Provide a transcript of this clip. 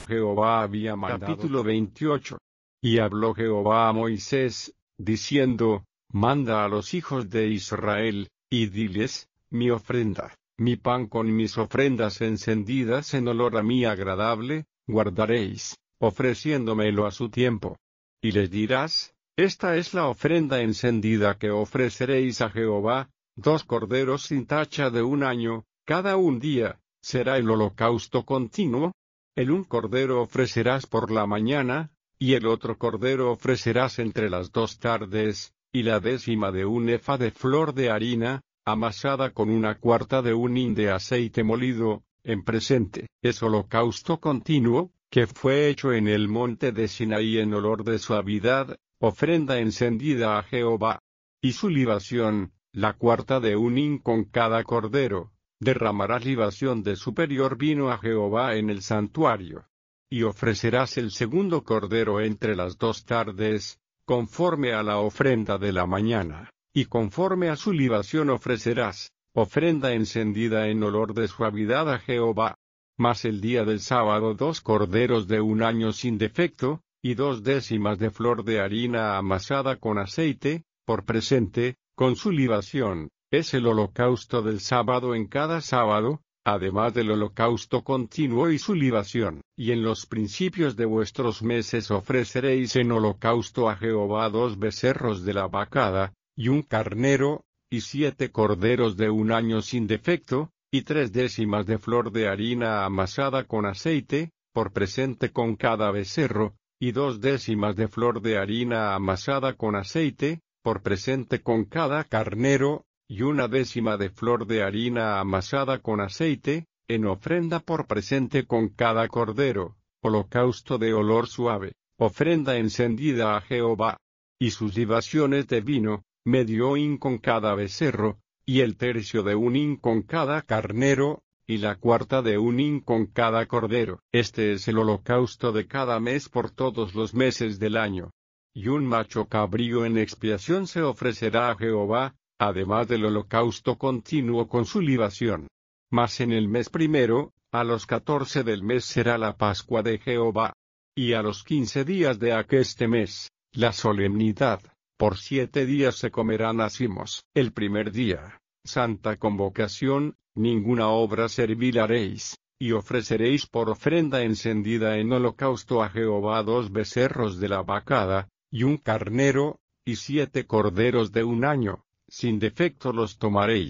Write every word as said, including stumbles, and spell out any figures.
Jehová había mandado. Capítulo veintiocho. Y habló Jehová a Moisés, diciendo, manda a los hijos de Israel, y diles, mi ofrenda, mi pan con mis ofrendas encendidas en olor a mí agradable, guardaréis, ofreciéndomelo a su tiempo. Y les dirás, esta es la ofrenda encendida que ofreceréis a Jehová, dos corderos sin tacha de un año, cada un día, será el holocausto continuo. El un cordero ofrecerás por la mañana, y el otro cordero ofrecerás entre las dos tardes, y la décima de un efa de flor de harina, amasada con una cuarta de un hin de aceite molido, en presente. Es holocausto continuo, que fue hecho en el monte de Sinaí en olor de suavidad, ofrenda encendida a Jehová. Y su libación, la cuarta de un hin con cada cordero, derramarás libación de superior vino a Jehová en el santuario. Y ofrecerás el segundo cordero entre las dos tardes, conforme a la ofrenda de la mañana, y conforme a su libación ofrecerás, ofrenda encendida en olor de suavidad a Jehová. Mas el día del sábado dos corderos de un año sin defecto, y dos décimas de flor de harina amasada con aceite, por presente, con su libación, es el holocausto del sábado en cada sábado, además del holocausto continuo y su libación. Y en los principios de vuestros meses ofreceréis en holocausto a Jehová dos becerros de la vacada, y un carnero, y siete corderos de un año sin defecto, y tres décimas de flor de harina amasada con aceite, por presente con cada becerro, y dos décimas de flor de harina amasada con aceite, por presente con cada carnero, y una décima de flor de harina amasada con aceite, en ofrenda por presente con cada cordero, holocausto de olor suave, ofrenda encendida a Jehová. Y sus libaciones de vino, medio hin con cada becerro, y el tercio de un hin con cada carnero, y la cuarta de un hin con cada cordero. Este es el holocausto de cada mes por todos los meses del año. Y un macho cabrío en expiación se ofrecerá a Jehová, además del holocausto continuo con su libación. Mas en el mes primero, a los catorce del mes será la Pascua de Jehová. Y a los quince días de aqueste mes, la solemnidad. Por siete días se comerán acimos. El primer día, santa convocación, ninguna obra servil haréis, y ofreceréis por ofrenda encendida en holocausto a Jehová dos becerros de la vacada, y un carnero, y siete corderos de un año, sin defecto los tomaréis.